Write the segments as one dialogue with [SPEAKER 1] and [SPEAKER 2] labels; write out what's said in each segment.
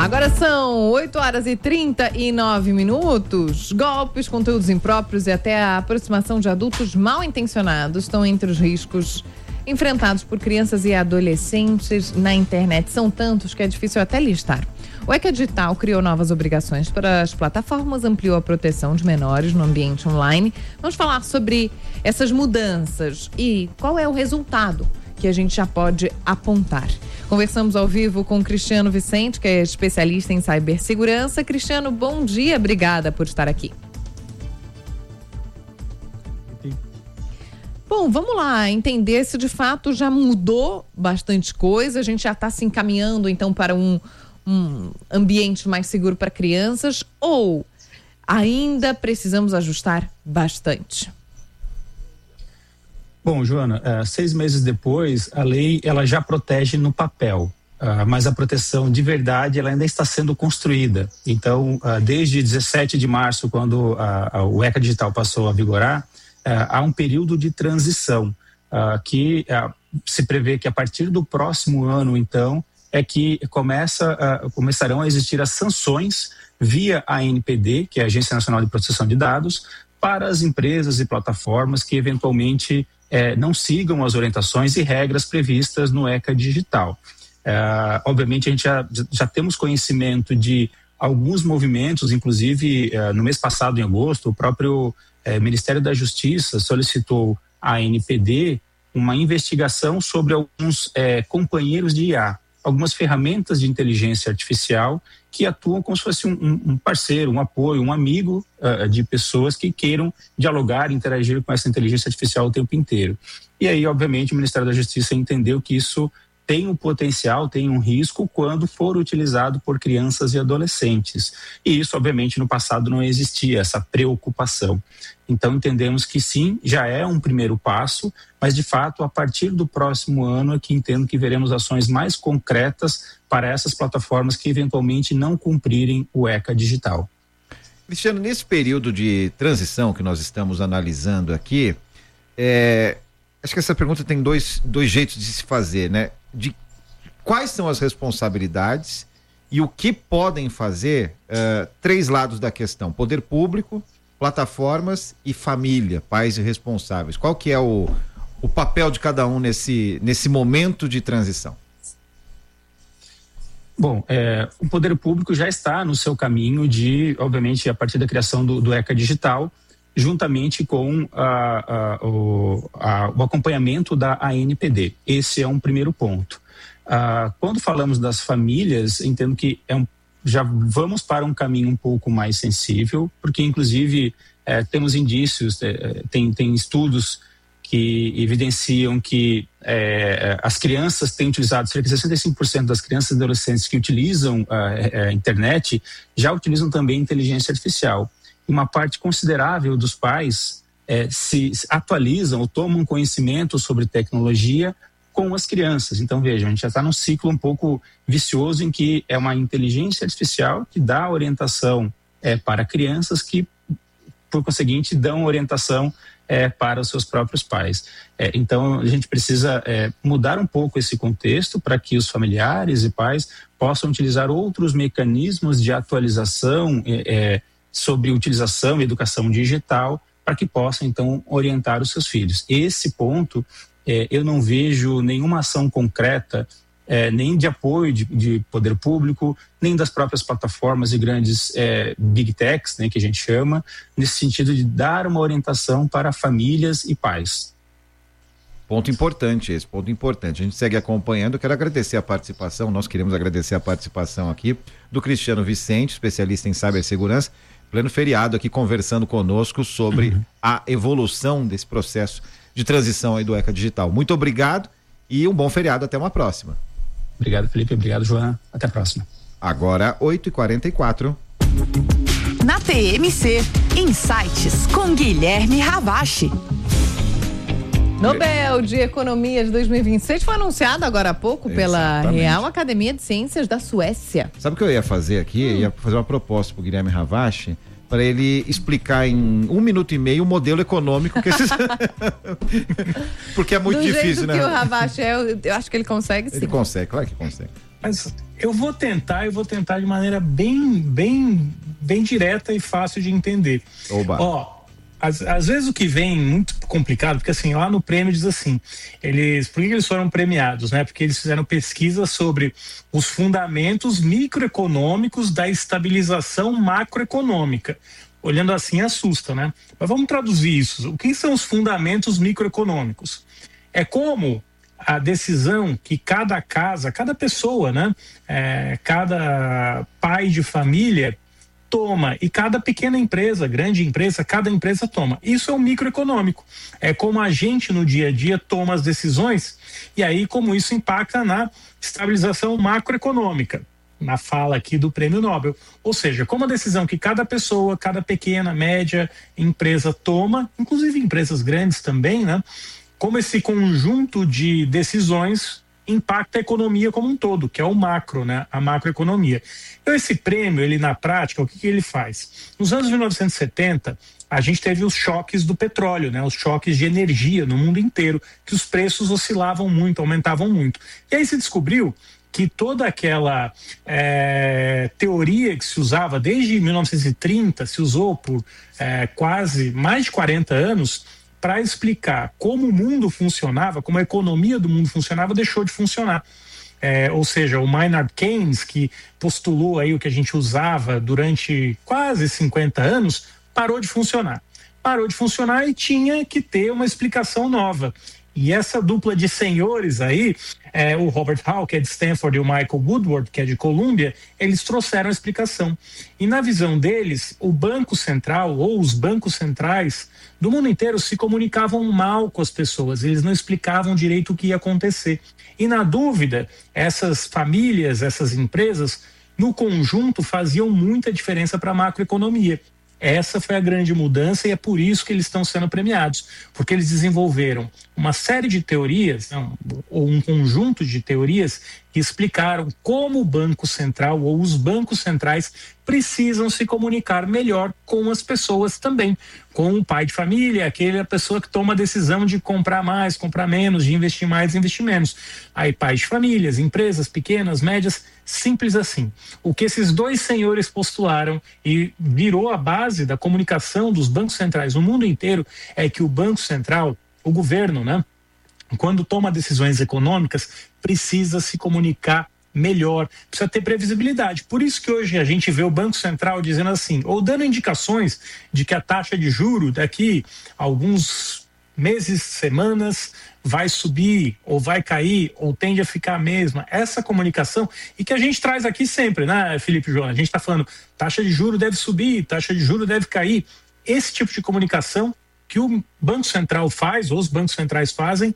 [SPEAKER 1] Agora são 8h39. Golpes, conteúdos impróprios e até a aproximação de adultos mal intencionados estão entre os riscos enfrentados por crianças e adolescentes na internet. São tantos que é difícil até listar. O ECA Digital criou novas obrigações para as plataformas, ampliou a proteção de menores no ambiente online. Vamos falar sobre essas mudanças e qual é o resultado que a gente já pode apontar. Conversamos ao vivo com o Cristiano Vicente, que é especialista em cibersegurança. Cristiano, bom dia, obrigada por estar aqui. Bom, vamos lá entender se de fato já mudou bastante coisa, a gente já está se encaminhando então para um ambiente mais seguro para crianças ou ainda precisamos ajustar bastante?
[SPEAKER 2] Bom, Joana, 6 meses depois, a lei ela já protege no papel, mas a proteção de verdade ela ainda está sendo construída. Então, desde 17 de março, quando o ECA Digital passou a vigorar, há um período de transição que se prevê que a partir do próximo ano, então, é que começarão a existir as sanções via a ANPD, que é a Agência Nacional de Proteção de Dados, para as empresas e plataformas que eventualmente não sigam as orientações e regras previstas no ECA Digital. Obviamente, a gente já temos conhecimento de alguns movimentos, inclusive no mês passado, em agosto, o próprio Ministério da Justiça solicitou à ANPD uma investigação sobre alguns companheiros de IA, algumas ferramentas de inteligência artificial que atuam como se fosse um parceiro, um apoio, um amigo de pessoas que queiram dialogar, interagir com essa inteligência artificial o tempo inteiro. E aí, obviamente, o Ministério da Justiça entendeu que isso tem um potencial, tem um risco quando for utilizado por crianças e adolescentes. E isso, obviamente, no passado não existia, essa preocupação. Então, entendemos que sim, já é um primeiro passo, mas, de fato, a partir do próximo ano é que entendo que veremos ações mais concretas para essas plataformas que, eventualmente, não cumprirem o ECA Digital.
[SPEAKER 3] Cristiano, nesse período de transição que nós estamos analisando aqui, acho que essa pergunta tem dois jeitos de se fazer, né? De quais são as responsabilidades e o que podem fazer, 3 lados da questão: poder público, plataformas e família, pais e responsáveis. Qual que é o papel de cada um nesse momento de transição?
[SPEAKER 2] Bom, o poder público já está no seu caminho de, obviamente, a partir da criação do ECA Digital, juntamente com o acompanhamento da ANPD. Esse é um primeiro ponto. Quando falamos das famílias, entendo que já vamos para um caminho um pouco mais sensível, porque inclusive temos indícios, tem estudos que evidenciam que as crianças têm utilizado, cerca de 65% das crianças e adolescentes que utilizam a internet já utilizam também inteligência artificial. Uma parte considerável dos pais se atualizam ou tomam conhecimento sobre tecnologia com as crianças. Então, vejam, a gente já está num ciclo um pouco vicioso em que é uma inteligência artificial que dá orientação para crianças que, por conseguinte, dão orientação para os seus próprios pais. Então, a gente precisa mudar um pouco esse contexto para que os familiares e pais possam utilizar outros mecanismos de atualização sobre utilização e educação digital para que possam, então, orientar os seus filhos. Esse ponto, eu não vejo nenhuma ação concreta, nem de apoio de poder público, nem das próprias plataformas e grandes big techs, né, que a gente chama, nesse sentido de dar uma orientação para famílias e pais.
[SPEAKER 3] Ponto importante esse, ponto importante. A gente segue acompanhando. Eu quero agradecer a participação, nós queremos agradecer a participação aqui do Cristiano Vicente, especialista em cibersegurança, pleno feriado aqui conversando conosco sobre a evolução desse processo de transição aí do ECA Digital. Muito obrigado e um bom feriado, até uma próxima.
[SPEAKER 2] Obrigado, Felipe, obrigado, Joana, até a próxima.
[SPEAKER 3] Agora 8h44.
[SPEAKER 4] Na TMC, Insights com Guilherme Ravache.
[SPEAKER 1] Nobel de Economia de 2026 foi anunciado agora há pouco pela Real Academia de Ciências da Suécia.
[SPEAKER 3] Sabe o que eu ia fazer aqui? Eu ia fazer uma proposta para o Guilherme Ravache, para ele explicar em 1 minuto e meio o modelo econômico que esses... Porque é muito difícil, né?
[SPEAKER 1] Do jeito que o Ravache eu acho que ele consegue, sim.
[SPEAKER 3] Ele consegue, claro que consegue.
[SPEAKER 2] Mas eu vou tentar de maneira bem direta e fácil de entender.
[SPEAKER 3] Oba.
[SPEAKER 2] Ó, às vezes o que vem muito complicado, porque assim, lá no prêmio diz assim, por que eles foram premiados, né? Porque eles fizeram pesquisa sobre os fundamentos microeconômicos da estabilização macroeconômica. Olhando assim assusta, né? Mas vamos traduzir isso. O que são os fundamentos microeconômicos? É como a decisão que cada casa, cada pessoa, né? Cada pai de família toma, e cada pequena empresa, grande empresa, cada empresa toma. Isso é o microeconômico. É como a gente no dia a dia toma as decisões, e aí como isso impacta na estabilização macroeconômica, na fala aqui do Prêmio Nobel. Ou seja, como a decisão que cada pessoa, cada pequena, média empresa toma, inclusive empresas grandes também, né? Como esse conjunto de decisões impacta a economia como um todo, que é o macro, né? A macroeconomia. Então esse prêmio, ele na prática, o que ele faz? Nos anos 1970, a gente teve os choques do petróleo, né? Os choques de energia no mundo inteiro, que os preços oscilavam muito, aumentavam muito. E aí se descobriu que toda aquela teoria que se usava desde 1930, se usou por quase mais de 40 anos, para explicar como o mundo funcionava, como a economia do mundo funcionava, deixou de funcionar. Ou seja, o Maynard Keynes, que postulou aí o que a gente usava durante quase 50 anos, parou de funcionar. Parou de funcionar e tinha que ter uma explicação nova. E essa dupla de senhores aí, o Robert Hall, que é de Stanford, e o Michael Woodward, que é de Columbia, eles trouxeram a explicação. E na visão deles, o Banco Central ou os bancos centrais do mundo inteiro se comunicavam mal com as pessoas, eles não explicavam direito o que ia acontecer. E na dúvida, essas famílias, essas empresas, no conjunto faziam muita diferença para a macroeconomia. Essa foi a grande mudança e é por isso que eles estão sendo premiados, porque eles desenvolveram uma série de teorias, ou um conjunto de teorias que explicaram como o Banco Central ou os bancos centrais precisam se comunicar melhor com as pessoas também, com o pai de família, aquela pessoa que toma a decisão de comprar mais, comprar menos, de investir mais, investir menos. Aí pais de famílias, empresas pequenas, médias, simples assim. O que esses dois senhores postularam e virou a base da comunicação dos bancos centrais no mundo inteiro é que o Banco Central, o governo, né, quando toma decisões econômicas, precisa se comunicar melhor, precisa ter previsibilidade. Por isso que hoje a gente vê o Banco Central dizendo assim, ou dando indicações de que a taxa de juro daqui a alguns meses, semanas, vai subir, ou vai cair, ou tende a ficar a mesma. Essa comunicação, e que a gente traz aqui sempre, né, Felipe João? A gente está falando, taxa de juro deve subir, taxa de juro deve cair. Esse tipo de comunicação que o Banco Central faz, ou os bancos centrais fazem,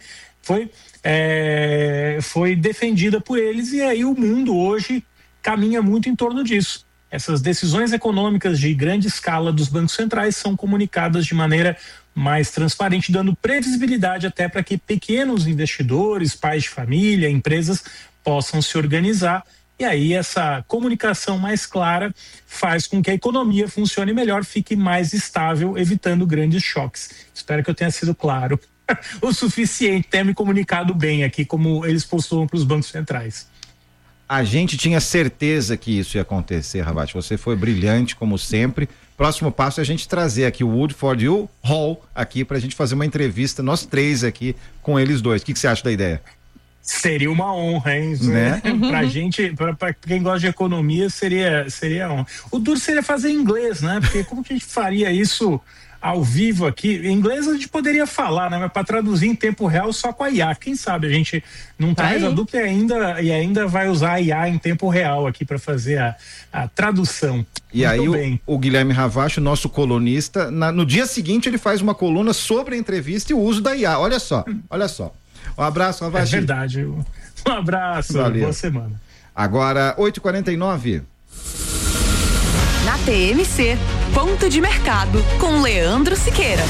[SPEAKER 2] foi defendida por eles, e aí o mundo hoje caminha muito em torno disso. Essas decisões econômicas de grande escala dos bancos centrais são comunicadas de maneira mais transparente, dando previsibilidade até para que pequenos investidores, pais de família, empresas possam se organizar. E aí essa comunicação mais clara faz com que a economia funcione melhor, fique mais estável, evitando grandes choques. Espero que eu tenha sido claro o suficiente, tenha me comunicado bem aqui, como eles postulam para os bancos centrais.
[SPEAKER 3] A gente tinha certeza que isso ia acontecer, Ravach. Você foi brilhante, como sempre. Próximo passo é a gente trazer aqui o Woodford e o Hall aqui para a gente fazer uma entrevista, nós três aqui, com eles dois. O que você acha da ideia?
[SPEAKER 2] Seria uma honra, hein? Né? Pra gente, pra quem gosta de economia, seria honra. O duro seria fazer em inglês, né? Porque como que a gente faria isso ao vivo aqui? Em inglês a gente poderia falar, né? Mas para traduzir em tempo real só com a IA. Quem sabe a gente não traz a dupla e ainda vai usar a IA em tempo real aqui para fazer a tradução.
[SPEAKER 3] E muito aí o Guilherme Ravach, o nosso colunista, no dia seguinte ele faz uma coluna sobre a entrevista e o uso da IA. Olha só. Um abraço, Ravach.
[SPEAKER 2] É verdade. Um abraço. Valeu. Boa semana.
[SPEAKER 3] Agora, 8h49.
[SPEAKER 4] Na TMC, ponto de mercado, com Leandro Siqueira.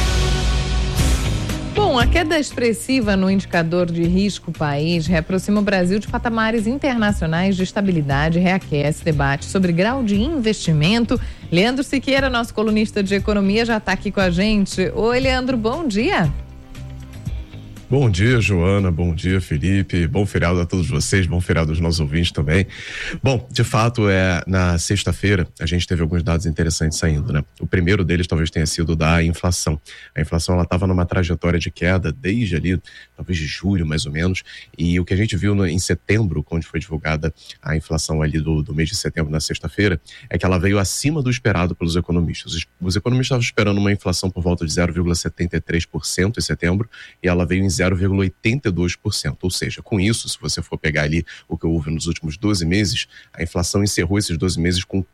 [SPEAKER 1] Bom, a queda expressiva no indicador de risco país reaproxima o Brasil de patamares internacionais de estabilidade, reaquece debate sobre grau de investimento. Leandro Siqueira, nosso colunista de economia, já está aqui com a gente. Oi, Leandro, bom dia.
[SPEAKER 5] Bom dia, Joana, bom dia, Felipe, bom feriado a todos vocês, bom feriado aos nossos ouvintes também. Bom, de fato, na sexta-feira a gente teve alguns dados interessantes saindo, né? O primeiro deles talvez tenha sido da inflação. A inflação, ela estava numa trajetória de queda desde ali, talvez de julho mais ou menos, e o que a gente viu em setembro, quando foi divulgada a inflação ali do mês de setembro, na sexta-feira, é que ela veio acima do esperado pelos economistas. Os economistas estavam esperando uma inflação por volta de 0,73% em setembro, e ela veio em 0,82%, ou seja, com isso, se você for pegar ali o que houve nos últimos 12 meses, a inflação encerrou esses 12 meses com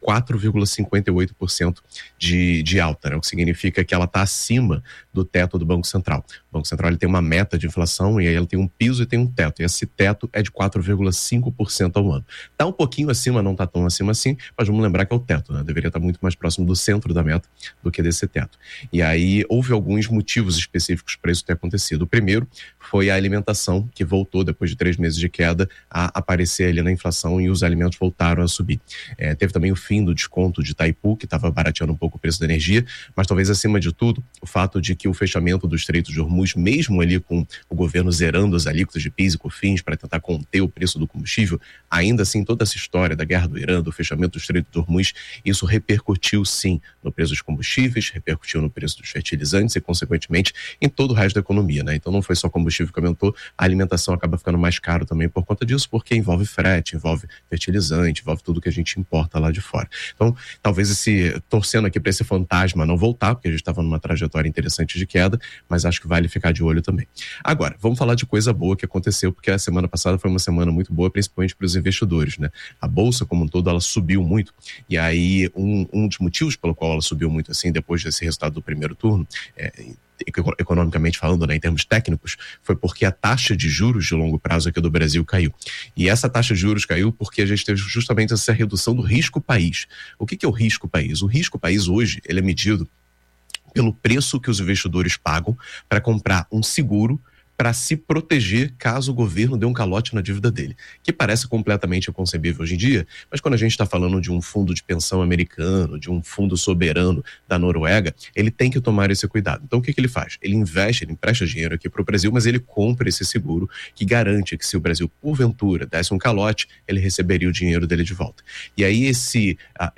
[SPEAKER 5] 4,58% de alta, né? O que significa que ela está acima do teto do Banco Central. O Banco Central ele tem uma meta de inflação e aí ele tem um piso e tem um teto, e esse teto é de 4,5% ao ano. Está um pouquinho acima, não está tão acima assim, mas vamos lembrar que é o teto, né? Deveria estar muito mais próximo do centro da meta do que desse teto. E aí houve alguns motivos específicos para isso ter acontecido. O primeiro foi a alimentação, que voltou depois de 3 meses de queda a aparecer ali na inflação, e os alimentos voltaram a subir. Teve também o fim do desconto de Itaipu, que estava barateando um pouco o preço da energia, mas talvez acima de tudo o fato de que o fechamento do Estreito de Hormuz, mesmo ali com o governo zerando as alíquotas de PIS e COFINS para tentar conter o preço do combustível, ainda assim toda essa história da guerra do Irã, do fechamento do Estreito de Hormuz, isso repercutiu sim no preço dos combustíveis, repercutiu no preço dos fertilizantes e consequentemente em todo o resto da economia, né? Então não foi só combustível que aumentou, a alimentação acaba ficando mais caro também por conta disso, porque envolve frete, envolve fertilizante, envolve tudo que a gente importa lá de fora. Então, talvez torcendo aqui para esse fantasma não voltar, porque a gente estava numa trajetória interessante de queda, mas acho que vale ficar de olho também. Agora, vamos falar de coisa boa que aconteceu, porque a semana passada foi uma semana muito boa, principalmente para os investidores, né? A Bolsa, como um todo, ela subiu muito, e aí um dos motivos pelo qual ela subiu muito assim, depois desse resultado do primeiro turno, economicamente falando, né, em termos técnicos, foi porque a taxa de juros de longo prazo aqui do Brasil caiu. E essa taxa de juros caiu porque a gente teve justamente essa redução do risco país. O que é o risco país? O risco país hoje, ele é medido pelo preço que os investidores pagam para comprar um seguro para se proteger caso o governo dê um calote na dívida dele, que parece completamente inconcebível hoje em dia, mas quando a gente está falando de um fundo de pensão americano, de um fundo soberano da Noruega, ele tem que tomar esse cuidado. Então o que ele faz? Ele empresta dinheiro aqui para o Brasil, mas ele compra esse seguro que garante que se o Brasil porventura desse um calote, ele receberia o dinheiro dele de volta. E aí esse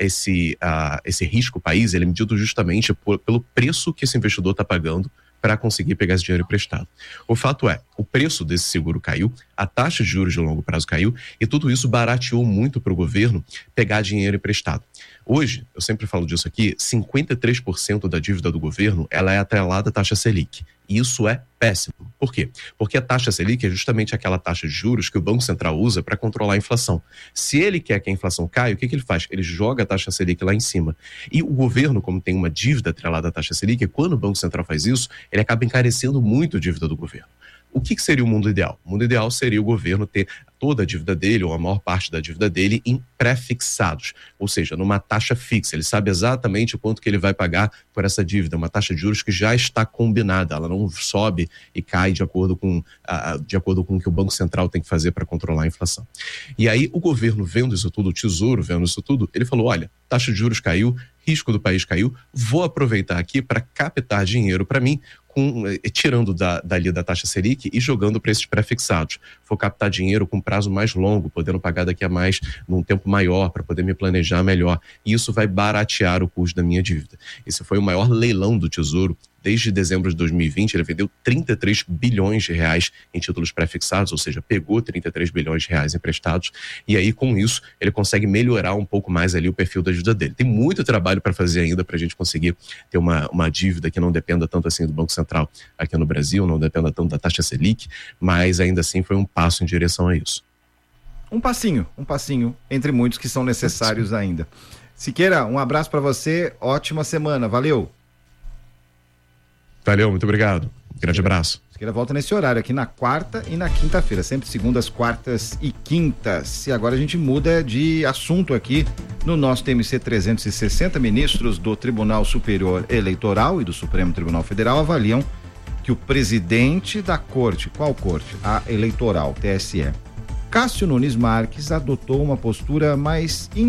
[SPEAKER 5] risco país, ele é medido justamente pelo preço que esse investidor está pagando para conseguir pegar esse dinheiro emprestado. O fato é, o preço desse seguro caiu, a taxa de juros de longo prazo caiu, e tudo isso barateou muito para o governo pegar dinheiro emprestado. Hoje, eu sempre falo disso aqui, 53% da dívida do governo, ela é atrelada à taxa Selic. E isso é péssimo. Por quê? Porque a taxa Selic é justamente aquela taxa de juros que o Banco Central usa para controlar a inflação. Se ele quer que a inflação caia, o que ele faz? Ele joga a taxa Selic lá em cima. E o governo, como tem uma dívida atrelada à taxa Selic, quando o Banco Central faz isso, ele acaba encarecendo muito a dívida do governo. O que seria o mundo ideal? O mundo ideal seria o governo ter toda a dívida dele, ou a maior parte da dívida dele, em pré-fixados, ou seja, numa taxa fixa. Ele sabe exatamente quanto que ele vai pagar por essa dívida, uma taxa de juros que já está combinada, ela não sobe e cai de acordo com o que o Banco Central tem que fazer para controlar a inflação. E aí o governo, vendo isso tudo, o Tesouro vendo isso tudo, ele falou, olha, taxa de juros caiu, risco do país caiu, vou aproveitar aqui para captar dinheiro para mim, tirando dali da taxa Selic e jogando para esses pré-fixados. Vou captar dinheiro com prazo mais longo, podendo pagar daqui a mais, num tempo maior, para poder me planejar melhor. E isso vai baratear o custo da minha dívida. Esse foi o maior leilão do Tesouro. Desde dezembro de 2020, ele vendeu 33 bilhões de reais em títulos pré-fixados, ou seja, pegou 33 bilhões de reais emprestados, e aí com isso ele consegue melhorar um pouco mais ali o perfil da dívida dele. Tem muito trabalho para fazer ainda para a gente conseguir ter uma dívida que não dependa tanto assim do Banco Central aqui no Brasil, não dependa tanto da taxa Selic, mas ainda assim foi um passo em direção a isso.
[SPEAKER 3] Um passinho entre muitos que são necessários ainda. Siqueira, um abraço para você, ótima semana, valeu!
[SPEAKER 5] Valeu, muito obrigado. Grande abraço.
[SPEAKER 3] Siqueira volta nesse horário aqui na quarta e na quinta-feira, sempre segundas, quartas e quintas. E agora a gente muda de assunto aqui no nosso TMC 360. Ministros do Tribunal Superior Eleitoral e do Supremo Tribunal Federal avaliam que o presidente da corte, qual corte? A eleitoral, TSE, Cássio Nunes Marques, adotou uma postura mais